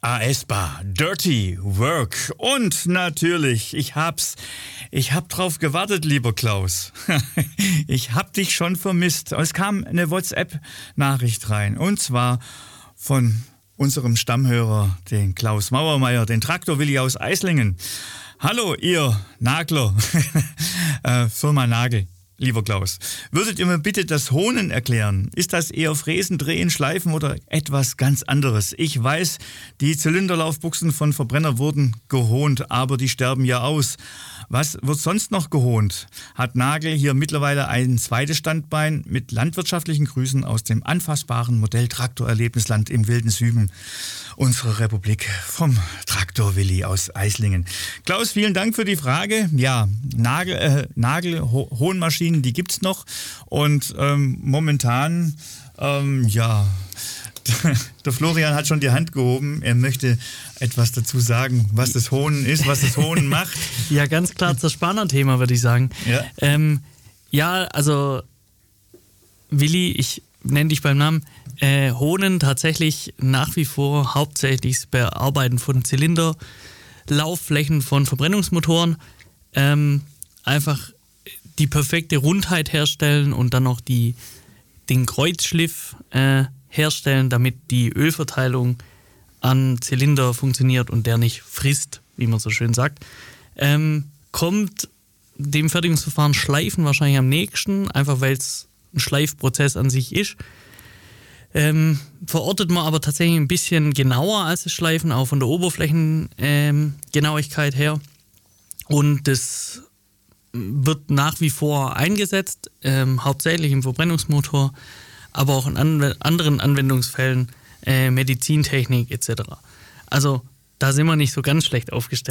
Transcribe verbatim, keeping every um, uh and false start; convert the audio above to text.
Aespa, Dirty Work. Und natürlich, ich hab's, ich hab drauf gewartet, lieber Klaus. Ich hab dich schon vermisst. Es kam eine WhatsApp-Nachricht rein. Und zwar von unserem Stammhörer, den Klaus Mauermeier, den Traktor-Willi aus Eislingen. Hallo, ihr Nagler, äh, Firma Nagel. Lieber Klaus, würdet ihr mir bitte das Honen erklären? Ist das eher Fräsen, Drehen, Schleifen oder etwas ganz anderes? Ich weiß, die Zylinderlaufbuchsen von Verbrenner wurden gehont, aber die sterben ja aus. Was wird sonst noch gehont? Hat Nagel hier mittlerweile ein zweites Standbein mit landwirtschaftlichen Grüßen aus dem anfassbaren Modell-Traktor-Erlebnisland im wilden Süden unserer Republik vom Traktor-Willi aus Eislingen. Klaus, vielen Dank für die Frage. Ja, Nagel, äh, Nagel Ho- Hohnmaschinen, die gibt's noch und ähm, momentan, ähm, ja... Der Florian hat schon die Hand gehoben. Er möchte etwas dazu sagen, was das Honen ist, was das Honen macht. Ja, ganz klar das Spanner-Thema, würde ich sagen. Ja, ähm, ja also Willi, ich nenne dich beim Namen, äh, Honen tatsächlich nach wie vor hauptsächlich das Bearbeiten von Zylinder, Laufflächen von Verbrennungsmotoren, ähm, einfach die perfekte Rundheit herstellen und dann noch die, den Kreuzschliff äh, herstellen, damit die Ölverteilung an Zylinder funktioniert und der nicht frisst, wie man so schön sagt. Ähm, kommt dem Fertigungsverfahren Schleifen wahrscheinlich am nächsten, einfach weil es ein Schleifprozess an sich ist. Ähm, verortet man aber tatsächlich ein bisschen genauer als das Schleifen, auch von der Oberflächengenauigkeit ähm, her. Und das wird nach wie vor eingesetzt, ähm, hauptsächlich im Verbrennungsmotor, aber auch in anw- anderen Anwendungsfällen, äh, Medizintechnik et cetera. Also da sind wir nicht so ganz schlecht aufgestellt.